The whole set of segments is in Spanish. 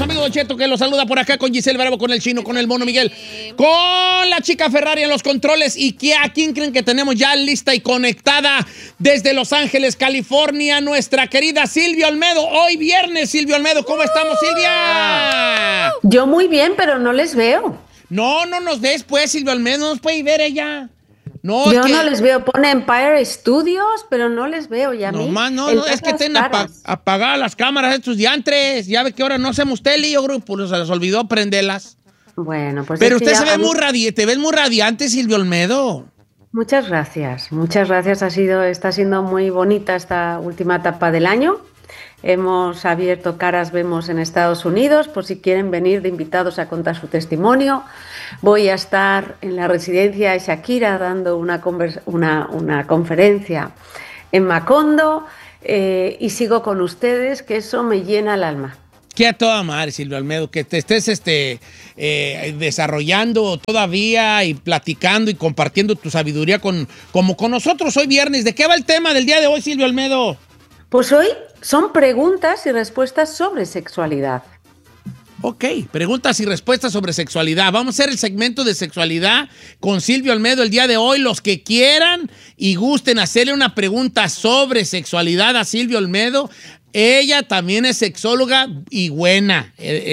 amigo Don Cheto, que lo saluda por acá con Giselle Bravo, con el Chino, con el Mono Miguel, con la chica Ferrari en los controles. ¿Y a quién creen que tenemos ya lista y conectada desde Los Ángeles, California? Nuestra querida Silvia Olmedo. Hoy viernes, Silvia Olmedo. ¿Cómo estamos, Silvia? Yo muy bien, pero no les veo. No nos ves, pues, Silvia Olmedo. No nos puede ver ella. No, yo no les veo. Pone Empire Studios, pero no les veo ya. No, es que tienen apagadas las cámaras de estos diantres. Ya ve que ahora no hacemos tele, yo creo, pues se les olvidó prenderlas. Bueno, pues. Pero usted se ve muy radiante, te ves muy radiante, Silvia Olmedo. Muchas gracias. Está siendo muy bonita esta última etapa del año. Hemos abierto Caras Vemos en Estados Unidos, por si quieren venir de invitados a contar su testimonio. Voy a estar en la residencia de Shakira dando una conferencia en Macondo y sigo con ustedes, que eso me llena el alma. Que a toda madre, Silvia Olmedo, que te estés desarrollando todavía y platicando y compartiendo tu sabiduría como con nosotros hoy viernes. ¿De qué va el tema del día de hoy, Silvia Olmedo? Pues hoy son preguntas y respuestas sobre sexualidad. Ok, preguntas y respuestas sobre sexualidad. Vamos a hacer el segmento de sexualidad con Silvia Olmedo el día de hoy. Los que quieran y gusten hacerle una pregunta sobre sexualidad a Silvia Olmedo. Ella también es sexóloga y buena.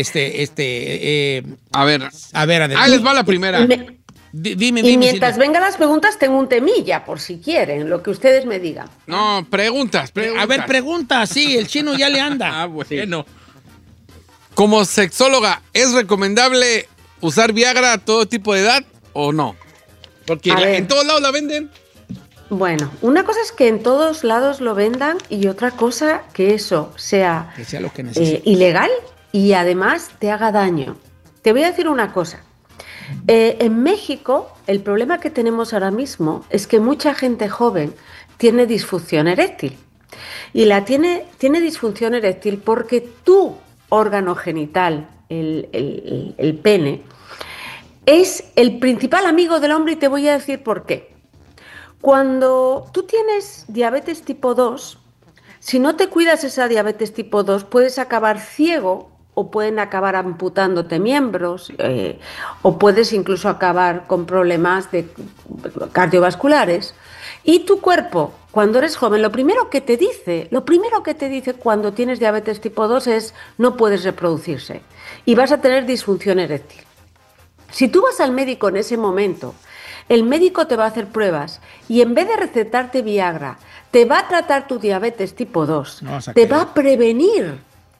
A ver, adelante. Ahí les va la primera. Dime, mientras vengan las preguntas, tengo un temilla, por si quieren, lo que ustedes me digan. No, preguntas. A ver, pregunta, sí, el Chino ya le anda. Bueno. Como sexóloga, ¿es recomendable usar Viagra a todo tipo de edad o no? Porque en todos lados la venden. Bueno, una cosa es que en todos lados lo vendan y otra cosa que eso sea lo que ilegal y además te haga daño. Te voy a decir una cosa. En México, el problema que tenemos ahora mismo es que mucha gente joven tiene disfunción eréctil. Y tiene disfunción eréctil porque tu órgano genital, el pene, es el principal amigo del hombre y te voy a decir por qué. Cuando tú tienes diabetes tipo 2, si no te cuidas esa diabetes tipo 2, puedes acabar ciego o pueden acabar amputándote miembros, o puedes incluso acabar con problemas cardiovasculares. Y tu cuerpo, cuando eres joven, lo primero que te dice cuando tienes diabetes tipo 2 es no puedes reproducirse y vas a tener disfunción eréctil. Si tú vas al médico en ese momento, el médico te va a hacer pruebas y en vez de recetarte Viagra, te va a tratar tu diabetes tipo 2, te va a prevenir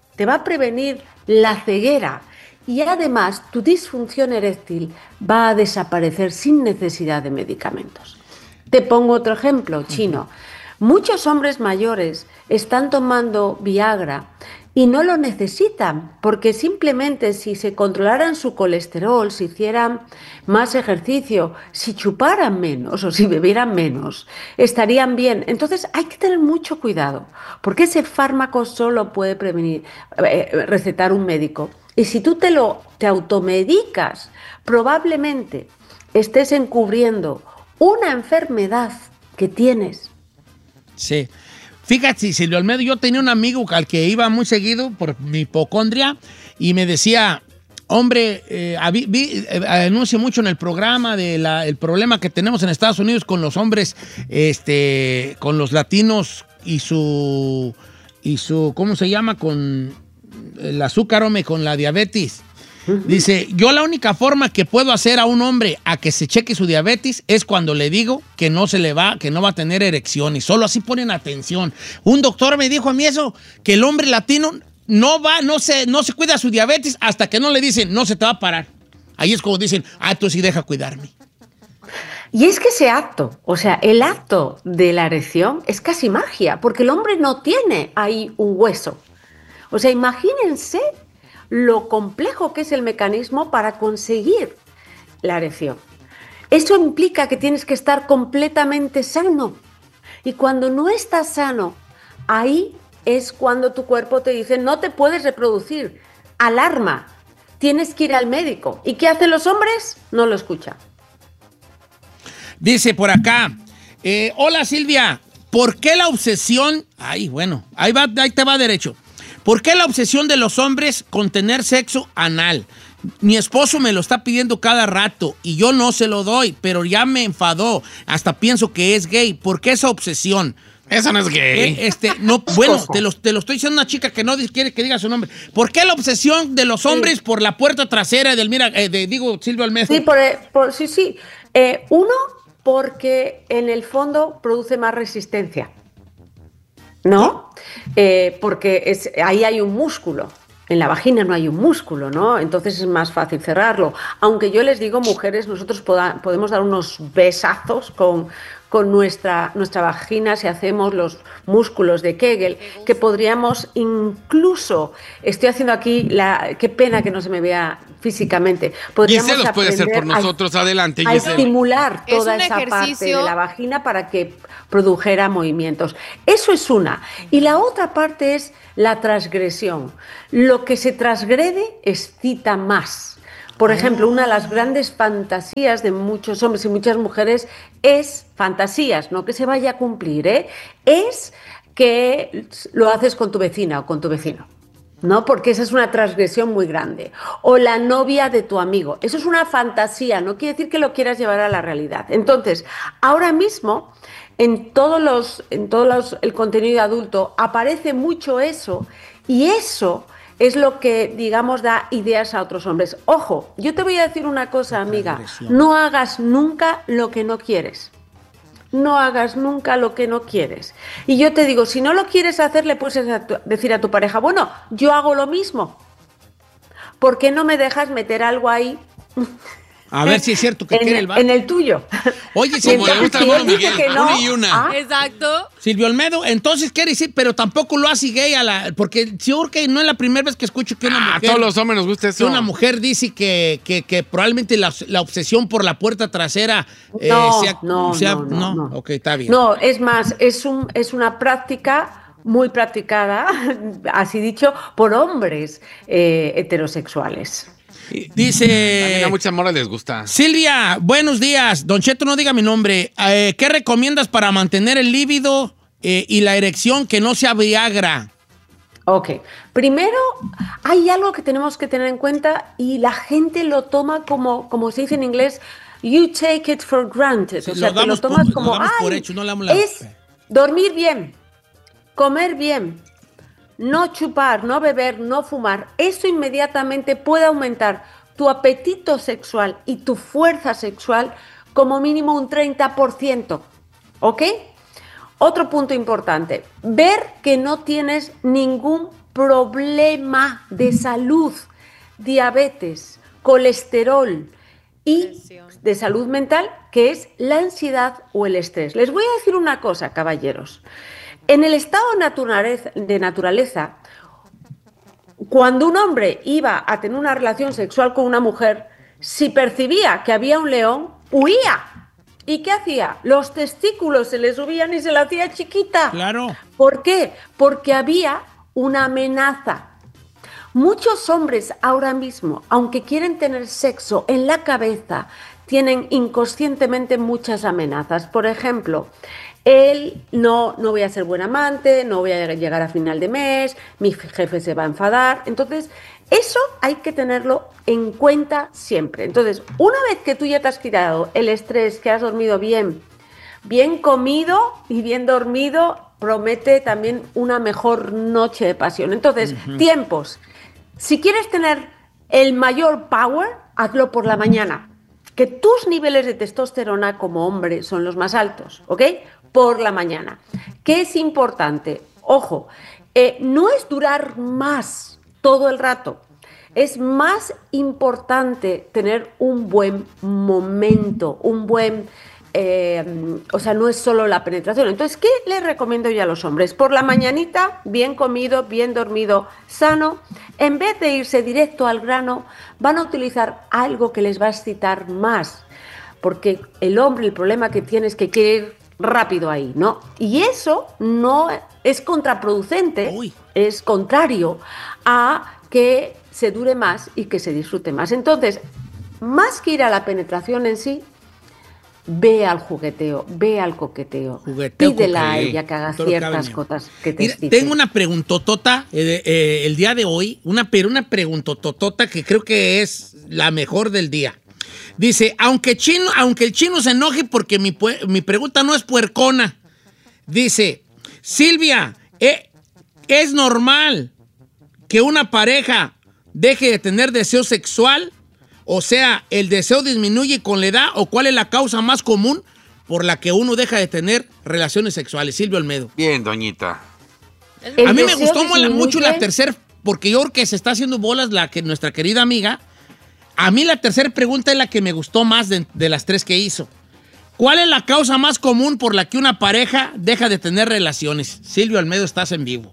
la ceguera y además tu disfunción eréctil va a desaparecer sin necesidad de medicamentos. Te pongo otro ejemplo, Chino. Muchos hombres mayores están tomando Viagra y no lo necesitan porque simplemente si se controlaran su colesterol, si hicieran más ejercicio, si chuparan menos o si bebieran menos, estarían bien. Entonces hay que tener mucho cuidado porque ese fármaco solo puede recetar un médico. Y si tú te automedicas, probablemente estés encubriendo una enfermedad que tienes. Sí. Fíjate, Silvia Olmedo, yo tenía un amigo al que iba muy seguido por mi hipocondria y me decía, hombre, anuncio mucho en el programa el problema que tenemos en Estados Unidos con los hombres, con los latinos y su, ¿cómo se llama? Con el azúcar, con la diabetes. Dice, yo la única forma que puedo hacer a un hombre a que se cheque su diabetes es cuando le digo que no va a tener erección y solo así ponen atención. Un doctor me dijo a mí eso, que el hombre latino no se cuida su diabetes hasta que no le dicen, no se te va a parar. Ahí es como dicen, tú sí deja cuidarme. Y es que ese acto, o sea, el acto de la erección es casi magia, porque el hombre no tiene ahí un hueso. O sea, imagínense lo complejo que es el mecanismo para conseguir la erección. Eso implica que tienes que estar completamente sano. Y cuando no estás sano, ahí es cuando tu cuerpo te dice no te puedes reproducir. Alarma, tienes que ir al médico. ¿Y qué hacen los hombres? No lo escuchan. Dice por acá, hola Silvia, ¿por qué la obsesión? Ahí te va derecho. ¿Por qué la obsesión de los hombres con tener sexo anal? Mi esposo me lo está pidiendo cada rato y yo no se lo doy, pero ya me enfadó. Hasta pienso que es gay. ¿Por qué esa obsesión? Eso no es gay. No, bueno, te lo estoy diciendo a una chica que no quiere que diga su nombre. ¿Por qué la obsesión de los hombres por la puerta trasera del Silvio Almedo? Sí, sí. Uno, porque en el fondo produce más resistencia, ¿no? Porque ahí hay un músculo. En la vagina no hay un músculo, ¿no? Entonces es más fácil cerrarlo. Aunque yo les digo, mujeres, nosotros podemos dar unos besazos con nuestra vagina si hacemos los músculos de Kegel, que podríamos incluso, estoy haciendo aquí, qué pena que no se me vea físicamente, podríamos Giselle los puede hacer por nosotros, adelante, Giselle. A estimular toda esa parte de la vagina para que produjera movimientos. Eso es una. Y la otra parte es la transgresión. Lo que se transgrede excita más. Por ejemplo, una de las grandes fantasías de muchos hombres y muchas mujeres es fantasías, no que se vaya a cumplir, es que lo haces con tu vecina o con tu vecino, ¿no? Porque esa es una transgresión muy grande. O la novia de tu amigo. Eso es una fantasía, no quiere decir que lo quieras llevar a la realidad. Entonces, ahora mismo, en todos el contenido adulto aparece mucho eso, y eso es lo que, digamos, da ideas a otros hombres. Ojo, yo te voy a decir una cosa, amiga. No hagas nunca lo que no quieres. No hagas nunca lo que no quieres. Y yo te digo, si no lo quieres hacer, le puedes decir a tu pareja, bueno, yo hago lo mismo. ¿Por qué no me dejas meter algo ahí? A ver si es cierto que quiere el vato. En el tuyo. Oye, si como le gusta al hermano Miguel, no, una y una. Exacto. Silvio Almedo, entonces quiere decir, pero tampoco lo hace gay porque yo creo que no es la primera vez que escucho que una mujer... A todos los hombres nos gusta eso. Que una mujer dice que probablemente la obsesión por la puerta trasera no. Ok, está bien. No, es más, es una práctica muy practicada, así dicho, por hombres heterosexuales. Dice... También a muchas morras les gusta. Silvia, buenos días. Don Cheto, no diga mi nombre. ¿Qué recomiendas para mantener el líbido y la erección que no sea Viagra? Ok. Primero, hay algo que tenemos que tener en cuenta y la gente lo toma como se dice en inglés, you take it for granted. O sea, te lo tomas como, es dormir bien, comer bien, no chupar, no beber, no fumar. Eso inmediatamente puede aumentar tu apetito sexual y tu fuerza sexual como mínimo un 30%. ¿Ok? Otro punto importante, ver que no tienes ningún problema de salud, diabetes, colesterol y de salud mental, que es la ansiedad o el estrés. Les voy a decir una cosa, caballeros. En el estado de naturaleza, cuando un hombre iba a tener una relación sexual con una mujer, si percibía que había un león, huía. ¿Y qué hacía? Los testículos se le subían y se la hacía chiquita. Claro. ¿Por qué? Porque había una amenaza. Muchos hombres ahora mismo, aunque quieren tener sexo en la cabeza, tienen inconscientemente muchas amenazas. Por ejemplo, no voy a ser buen amante, no voy a llegar a final de mes, mi jefe se va a enfadar. Entonces, eso hay que tenerlo en cuenta siempre. Entonces, una vez que tú ya te has quitado el estrés, que has dormido bien comido y bien dormido, promete también una mejor noche de pasión. Entonces, tiempos. Si quieres tener el mayor power, hazlo por la mañana. Que tus niveles de testosterona como hombre son los más altos, ¿ok? Por la mañana. ¿Qué es importante? Ojo, no es durar más todo el rato. Es más importante tener un buen momento, o sea, no es solo la penetración. Entonces, ¿qué les recomiendo yo a los hombres? Por la mañanita, bien comido, bien dormido, sano. En vez de irse directo al grano, van a utilizar algo que les va a excitar más. Porque el hombre, el problema que tiene es que quiere ir rápido ahí, ¿no? Y eso no es contraproducente, es contrario a que se dure más y que se disfrute más. Entonces, más que ir a la penetración en sí, ve al jugueteo, ve al coqueteo. Pídela a ella que haga ciertas cosas que te exciten. Tengo una preguntotota el día de hoy, una preguntotota que creo que es la mejor del día. Dice, aunque el chino se enoje porque mi pregunta no es puercona. Dice, Silvia, ¿es normal que una pareja deje de tener deseo sexual? O sea, ¿el deseo disminuye con la edad? ¿O cuál es la causa más común por la que uno deja de tener relaciones sexuales? Silvio Olmedo. Bien, doñita. A mí me gustó mucho la tercera, porque yo creo que se está haciendo bolas nuestra querida amiga. A mí la tercera pregunta es la que me gustó más de las tres que hizo. ¿Cuál es la causa más común por la que una pareja deja de tener relaciones? Silvio Olmedo, estás en vivo.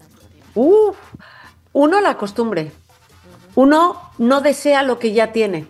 Uno, la costumbre. Uno no desea lo que ya tiene.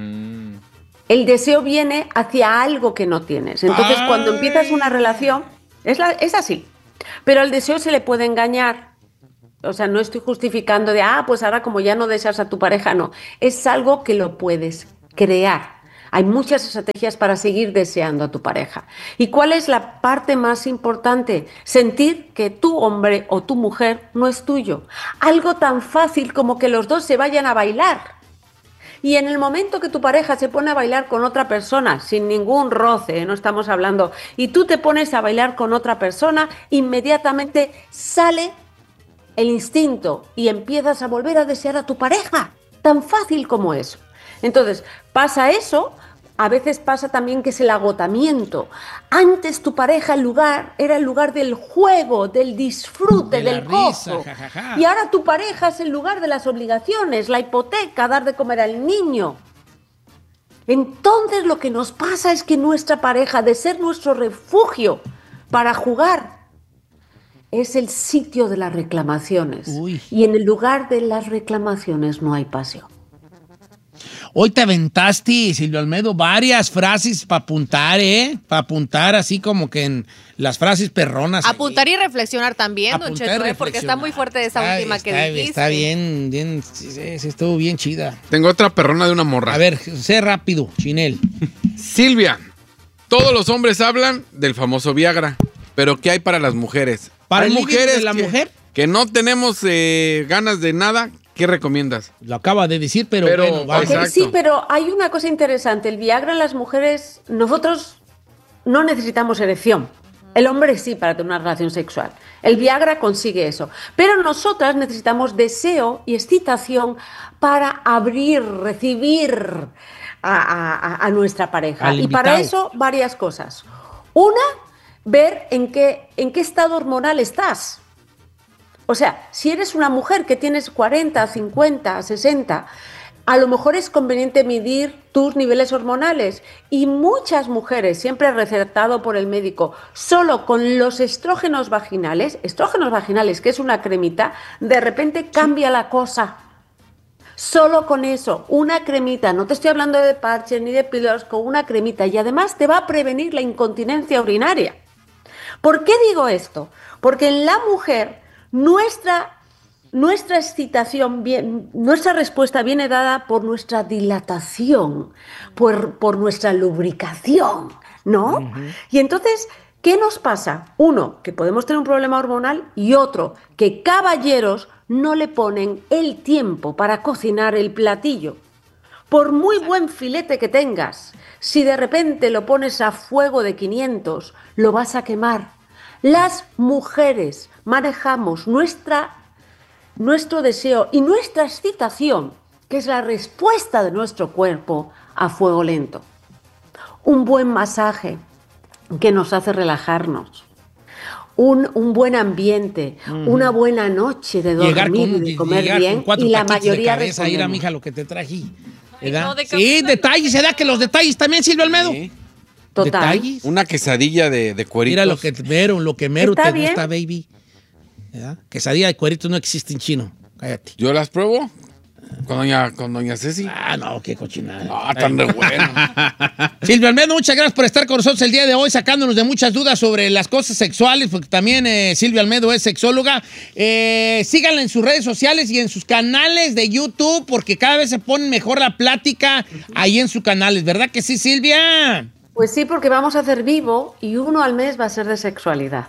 El deseo viene hacia algo que no tienes. Entonces, cuando empiezas una relación, es así. Pero al deseo se le puede engañar. O sea, no estoy justificando pues ahora como ya no deseas a tu pareja, no. Es algo que lo puedes crear. Hay muchas estrategias para seguir deseando a tu pareja. ¿Y cuál es la parte más importante? Sentir que tu hombre o tu mujer no es tuyo. Algo tan fácil como que los dos se vayan a bailar. Y en el momento que tu pareja se pone a bailar con otra persona, sin ningún roce, no estamos hablando, y tú te pones a bailar con otra persona, inmediatamente sale el instinto y empiezas a volver a desear a tu pareja. Tan fácil como eso. Entonces, pasa eso. A veces pasa también que es el agotamiento. Antes tu pareja era el lugar del juego, del disfrute, del gozo. Y ahora tu pareja es el lugar de las obligaciones, la hipoteca, dar de comer al niño. Entonces lo que nos pasa es que nuestra pareja, de ser nuestro refugio para jugar, es el sitio de las reclamaciones. Y en el lugar de las reclamaciones no hay pasión. Hoy te aventaste, Silvio Olmedo, varias frases para apuntar, Para apuntar así como que en las frases perronas. Apuntar y reflexionar también, don Cheto, porque está muy fuerte esa última que dijiste. Está bien, sí, estuvo bien chida. Tengo otra perrona de una morra. A ver, sé rápido, Chinel. Silvia, todos los hombres hablan del famoso Viagra, pero ¿qué hay para las mujeres? ¿Para hay mujeres de la mujer? Que no tenemos ganas de nada. ¿Qué recomiendas? Lo acaba de decir, pero bueno, va. Okay, sí, pero hay una cosa interesante. El Viagra en las mujeres, nosotros no necesitamos erección. El hombre sí, para tener una relación sexual. El Viagra consigue eso. Pero nosotras necesitamos deseo y excitación para recibir a nuestra pareja. Y para eso, varias cosas. Una, ver en qué estado hormonal estás. O sea, si eres una mujer que tienes 40, 50, 60, a lo mejor es conveniente medir tus niveles hormonales. Y muchas mujeres, siempre recetado por el médico, solo con los estrógenos vaginales, que es una cremita, de repente cambia la cosa. Solo con eso, una cremita, no te estoy hablando de parches ni de píldoras, con una cremita. Y además te va a prevenir la incontinencia urinaria. ¿Por qué digo esto? Porque en la mujer nuestra excitación, nuestra respuesta viene dada por nuestra dilatación, por nuestra lubricación, ¿no? Uh-huh. Y entonces, ¿qué nos pasa? Uno, que podemos tener un problema hormonal, y otro, que caballeros no le ponen el tiempo para cocinar el platillo. Por muy buen filete que tengas, si de repente lo pones a fuego de 500, lo vas a quemar. Las mujeres manejamos nuestro deseo y nuestra excitación, que es la respuesta de nuestro cuerpo, a fuego lento. Un buen masaje que nos hace relajarnos. Un buen ambiente, una buena noche de dormir y de comer bien, y la mayoría de cabeza, ir a mija lo que te traje. No, sí, detalles, ¿verdad? Que los detalles también, Silvio Olmedo. Sí. Total. ¿Detalles? Una quesadilla de cueritos. Mira lo que mero te gusta, baby. ¿Verdad? Quesadilla de cueritos no existe en chino. Cállate. ¿Yo las pruebo? Con doña Ceci. No, qué cochinada. Tan de bueno. Silvio Olmedo, muchas gracias por estar con nosotros el día de hoy, sacándonos de muchas dudas sobre las cosas sexuales, porque también Silvio Olmedo es sexóloga. Síganla en sus redes sociales y en sus canales de YouTube, porque cada vez se pone mejor la plática ahí en sus canales. ¿Verdad que sí, Silvia? Pues sí, porque vamos a hacer vivo y uno al mes va a ser de sexualidad.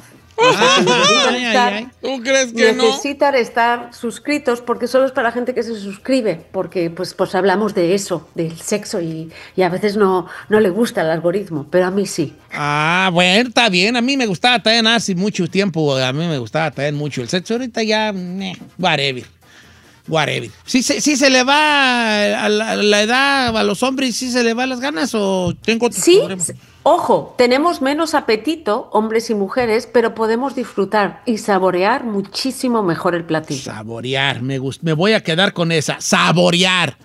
¿Tú crees que necesitan estar suscritos porque solo es para la gente que se suscribe, porque pues hablamos de eso, del sexo y a veces no le gusta el algoritmo, pero a mí sí. Bueno, está bien, a mí me gustaba también hace mucho tiempo, a mí me gustaba también mucho el sexo, ahorita ya, whatever. ¿Sí se le va a la edad a los hombres, sí se le va las ganas o tengo otros problemas? Ojo, tenemos menos apetito, hombres y mujeres, pero podemos disfrutar y saborear muchísimo mejor el platillo. Saborear, me voy a quedar con esa. Saborear.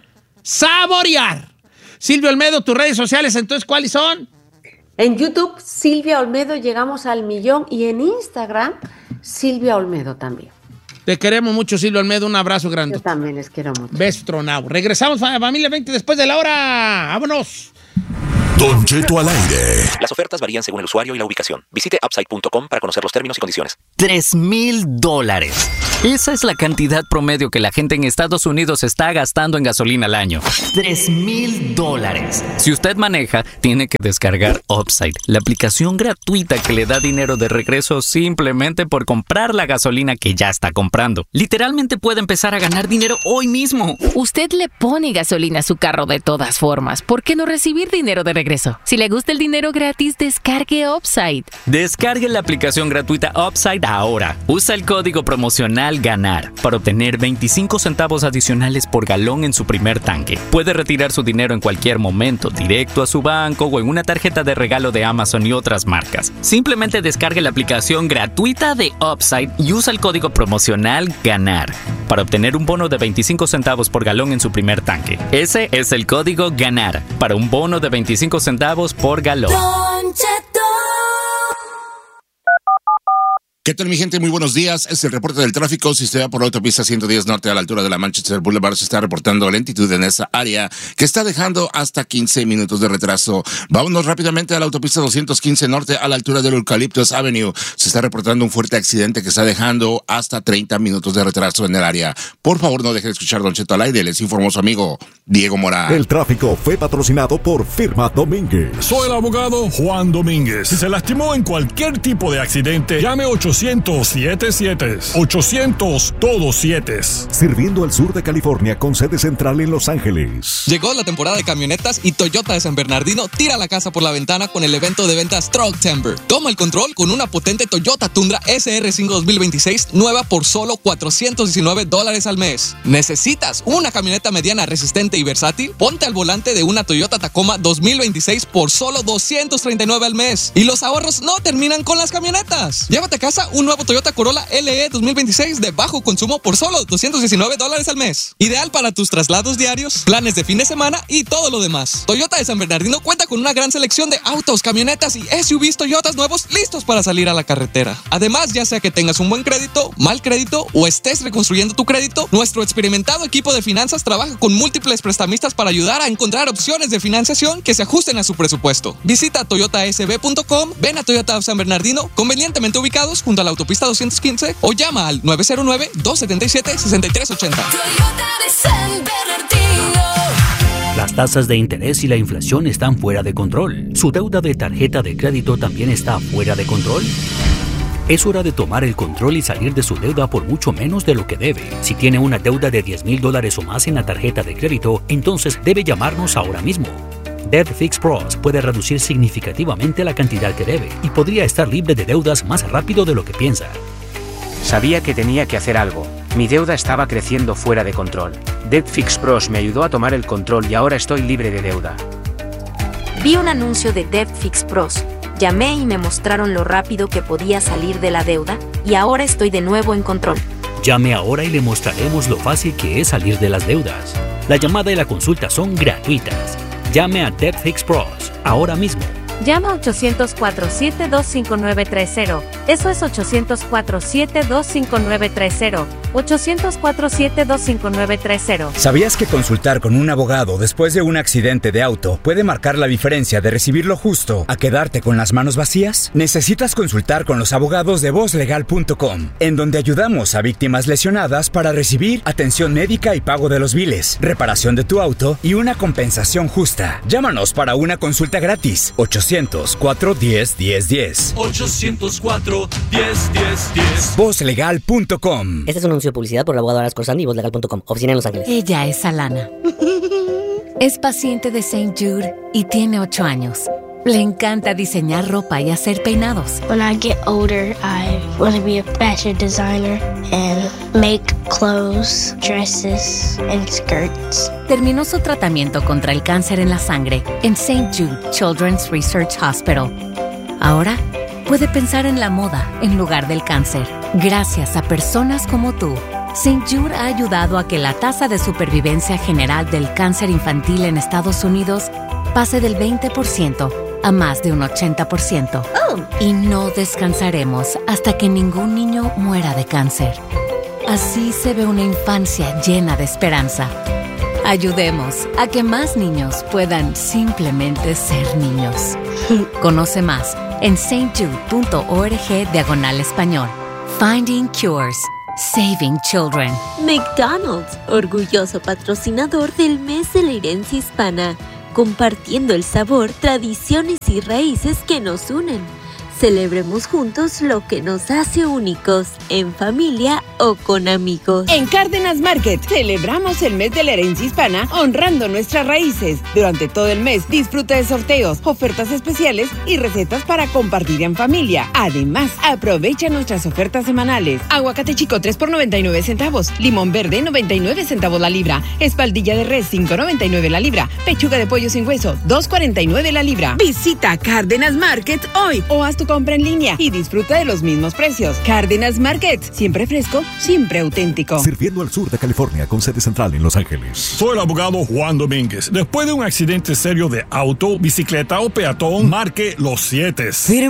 Silvia Olmedo, tus redes sociales, entonces, ¿cuáles son? En YouTube, Silvia Olmedo, llegamos al 1,000,000 y en Instagram, Silvia Olmedo también. Te queremos mucho, Silvia Olmedo, un abrazo grande. Yo también les quiero mucho. Beso tronado. Regresamos a Familia 20 después de la hora. ¡Vámonos! Don Cheto al aire. Las ofertas varían según el usuario y la ubicación. Visite upside.com para conocer los términos y condiciones. $3,000. Esa es la cantidad promedio que la gente en Estados Unidos está gastando en gasolina al año. $3,000. Si usted maneja, tiene que descargar Upside, la aplicación gratuita que le da dinero de regreso simplemente por comprar la gasolina que ya está comprando. Literalmente puede empezar a ganar dinero hoy mismo. Usted le pone gasolina a su carro de todas formas. ¿Por qué no recibir dinero de regreso? Si le gusta el dinero gratis, descargue Upside. Descargue la aplicación gratuita Upside ahora. Usa el código promocional GANAR para obtener 25 centavos adicionales por galón en su primer tanque. Puede retirar su dinero en cualquier momento, directo a su banco o en una tarjeta de regalo de Amazon y otras marcas. Simplemente descargue la aplicación gratuita de Upside y usa el código promocional GANAR para obtener un bono de 25 centavos por galón en su primer tanque. Ese es el código GANAR para un bono de 25 centavos por galón. ¿Qué tal, mi gente? Muy buenos días. Es el reporte del tráfico. Si usted va por la autopista 110 Norte a la altura de la Manchester Boulevard, se está reportando lentitud en esa área que está dejando hasta 15 minutos de retraso. Vámonos rápidamente a la autopista 215 Norte a la altura del Eucaliptus Avenue. Se está reportando un fuerte accidente que está dejando hasta 30 minutos de retraso en el área. Por favor, no deje de escuchar Don Cheto al aire. Les informó su amigo Diego Morán. El tráfico fue patrocinado por Firma Domínguez. Soy el abogado Juan Domínguez. Si se lastimó en cualquier tipo de accidente, llame 800-77. 800 todos 7. Sirviendo al sur de California con sede central en Los Ángeles. Llegó la temporada de camionetas y Toyota de San Bernardino tira la casa por la ventana con el evento de ventas Trucktember. Toma el control con una potente Toyota Tundra SR5 2026 nueva por solo $419 al mes. ¿Necesitas una camioneta mediana resistente y versátil? Ponte al volante de una Toyota Tacoma 2026 por solo $239 al mes. Y los ahorros no terminan con las camionetas. Llévate a casa un nuevo Toyota Corolla LE 2026 de bajo consumo por solo $219 al mes. Ideal para tus traslados diarios, planes de fin de semana y todo lo demás. Toyota de San Bernardino cuenta con una gran selección de autos, camionetas y SUVs Toyotas nuevos listos para salir a la carretera. Además, ya sea que tengas un buen crédito, mal crédito o estés reconstruyendo tu crédito, nuestro experimentado equipo de finanzas trabaja con múltiples prestamistas para ayudar a encontrar opciones de financiación que se ajusten a su presupuesto. Visita toyotasb.com, ven a Toyota San Bernardino, convenientemente ubicados junto a la autopista 215 o llama al 909-277-6380. Toyota de San Bernardino. Las tasas de interés y la inflación están fuera de control. ¿Su deuda de tarjeta de crédito también está fuera de control? Es hora de tomar el control y salir de su deuda por mucho menos de lo que debe. Si tiene una deuda de $10,000 o más en la tarjeta de crédito, entonces debe llamarnos ahora mismo. Debt Fix Pros puede reducir significativamente la cantidad que debe y podría estar libre de deudas más rápido de lo que piensa. Sabía que tenía que hacer algo. Mi deuda estaba creciendo fuera de control. Debt Fix Pros me ayudó a tomar el control y ahora estoy libre de deuda. Vi un anuncio de Debt Fix Pros. Llamé y me mostraron lo rápido que podía salir de la deuda y ahora estoy de nuevo en control. Llame ahora y le mostraremos lo fácil que es salir de las deudas. La llamada y la consulta son gratuitas. Llame a Debt Fix Pros ahora mismo. Llama 800-472-5930. Eso es 800-447-25930. 800-447-25930. ¿Sabías que consultar con un abogado después de un accidente de auto puede marcar la diferencia de recibir lo justo a quedarte con las manos vacías? Necesitas consultar con los abogados de vozlegal.com, en donde ayudamos a víctimas lesionadas para recibir atención médica y pago de los biles, reparación de tu auto y una compensación justa. Llámanos para una consulta gratis. 800-410-1010. 800-410-1010. Vozlegal.com. Este es un anuncio de publicidad por la abogada Ara Scorsandi y vozlegal.com. Oficina en Los Ángeles. Ella es Alana. Es paciente de St. Jude y tiene 8 años. Le encanta diseñar ropa y hacer peinados. When I get older, I want to be a fashion designer and make clothes, dresses, and skirts. Terminó su tratamiento contra el cáncer en la sangre en St. Jude Children's Research Hospital. Ahora puede pensar en la moda en lugar del cáncer. Gracias a personas como tú, St. Jude ha ayudado a que la tasa de supervivencia general del cáncer infantil en Estados Unidos pase del 20% a más de un 80%. Y no descansaremos hasta que ningún niño muera de cáncer. Así se ve una infancia llena de esperanza. Ayudemos a que más niños puedan simplemente ser niños. Conoce más en stjude.org/español. Finding Cures. Saving Children. McDonald's, orgulloso patrocinador del mes de la herencia hispana, compartiendo el sabor, tradiciones y raíces que nos unen. Celebremos juntos lo que nos hace únicos, en familia o con amigos. En Cárdenas Market celebramos el mes de la herencia hispana honrando nuestras raíces. Durante todo el mes disfruta de sorteos, ofertas especiales y recetas para compartir en familia. Además, aprovecha nuestras ofertas semanales. Aguacate chico 3 por 99 centavos, limón verde 99 centavos la libra, espaldilla de res 5.99 la libra, pechuga de pollo sin hueso 2.49 la libra. Visita Cárdenas Market hoy o haz tu compra en línea y disfruta de los mismos precios. Cárdenas Market, siempre fresco, siempre auténtico. Sirviendo al sur de California con sede central en Los Ángeles. Soy el abogado Juan Domínguez. Después de un accidente serio de auto, bicicleta o peatón, marque los 7.